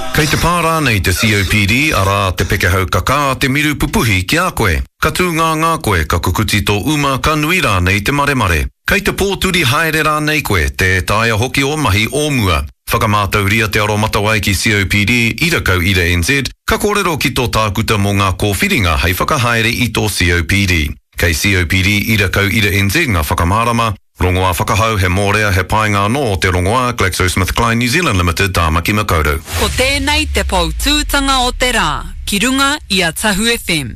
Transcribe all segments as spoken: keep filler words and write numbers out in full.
Kei te pārā nei te C O P D ara te pekehau kaka te miru pupuhi ki a koe. Ka tū ngā ngā koe ka kukuti tō uma ka nui rā nei te mare mare. Kei te pōturi haere rā nei koe te taia hoki o mahi o mua. Whakamātau ria te aro matawai ki C O P D ira kau ira N Z. Ka kōrero ki tō tākuta mō ngā kōwhiringa hei whakahaere i tō C O P D. Kei C O P D ira kau ira N Z ngā whakamārama. Rongoā whakahau he mōrea he painga no te rongoā GlaxoSmithKline New Zealand Limited tāmaki makaurau. Ko tēnei te pautūtanga o te rā, ki runga i a Tahu F M.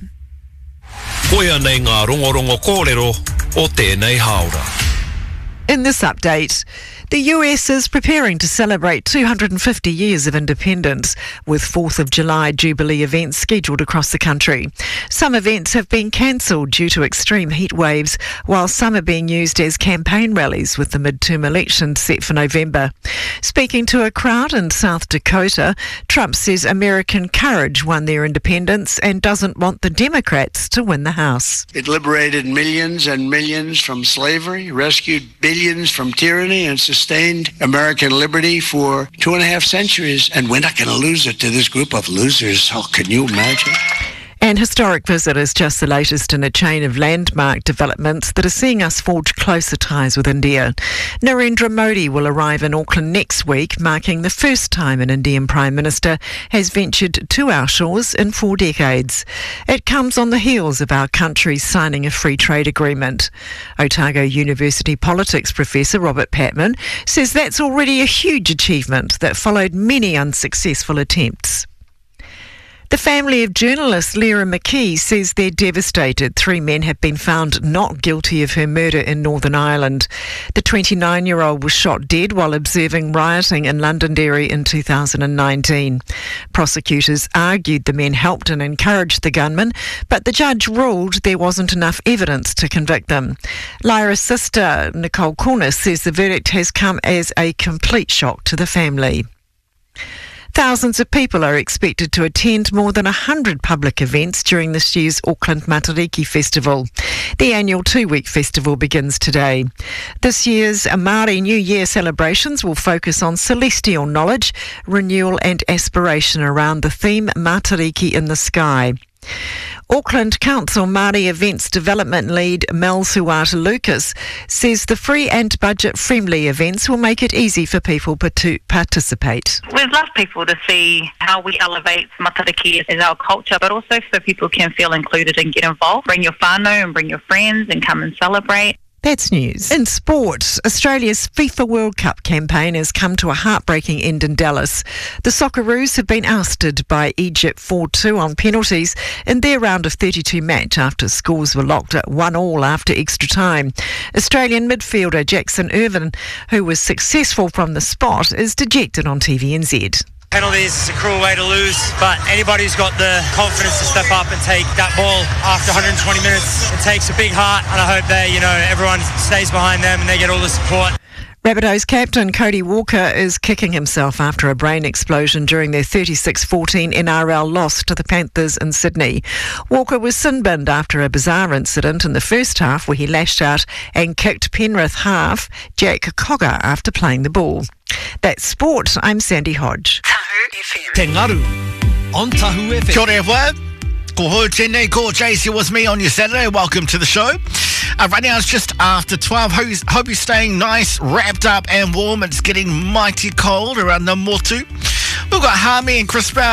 Koia nei ngā rongorongo kōrero o tēnei haora. In this update, the U S is preparing to celebrate two hundred fifty years of independence, with fourth of July Jubilee events scheduled across the country. Some events have been cancelled due to extreme heat waves, while some are being used as campaign rallies with the midterm elections set for November. Speaking to a crowd in South Dakota, Trump says American courage won their independence and doesn't want the Democrats to win the House. It liberated millions and millions from slavery, rescued billions from tyranny, and sustained American liberty for two and a half centuries. And we're not going to lose it to this group of losers. Oh, can you imagine? An historic visit is just the latest in a chain of landmark developments that are seeing us forge closer ties with India. Narendra Modi will arrive in Auckland next week, marking the first time an Indian Prime Minister has ventured to our shores in four decades. It comes on the heels of our country signing a free trade agreement. Otago University politics professor Robert Patman says that's already a huge achievement that followed many unsuccessful attempts. The family of journalist Lyra McKee says they're devastated. Three men have been found not guilty of her murder in Northern Ireland. The twenty-nine-year-old was shot dead while observing rioting in Londonderry in two thousand nineteen. Prosecutors argued the men helped and encouraged the gunman, but the judge ruled there wasn't enough evidence to convict them. Lyra's sister, Nicole Cornish, says the verdict has come as a complete shock to the family. Thousands of people are expected to attend more than one hundred public events during this year's Auckland Matariki Festival. The annual two-week festival begins today. This year's Māori New Year celebrations will focus on celestial knowledge, renewal and aspiration around the theme Matariki in the Sky. Auckland Council Māori Events Development Lead Mel Suata Lucas says the free and budget-friendly events will make it easy for people to participate. We'd love people to see how we elevate Matariki as our culture, but also so people can feel included and get involved. Bring your whānau and bring your friends and come and celebrate. That's news. In sport, Australia's FIFA World Cup campaign has come to a heartbreaking end in Dallas. The Socceroos have been ousted by Egypt four two on penalties in their round of thirty-two match after scores were locked at one all after extra time. Australian midfielder Jackson Irvine, who was successful from the spot, is dejected on T V N Z. Penalties is a cruel way to lose, but anybody who's got the confidence to step up and take that ball after one hundred twenty minutes, it takes a big heart, and I hope they, you know, everyone stays behind them and they get all the support. Rabbitohs captain Cody Walker is kicking himself after a brain explosion during their thirty-six fourteen N R L loss to the Panthers in Sydney. Walker was sin-binned after a bizarre incident in the first half where he lashed out and kicked Penrith half Jack Cogger after playing the ball. That's sport. I'm Sandy Hodge. Tahu F M. Te Ngaru on Tahu F M. Kia ora e whai. Ko hou tēnei, ko J C with me on your Saturday. Welcome to the show. Uh, right now it's just after twelve. Hope, hope you're staying nice, wrapped up and warm. It's getting mighty cold around the motu. We've got Harmy and Chris Brown.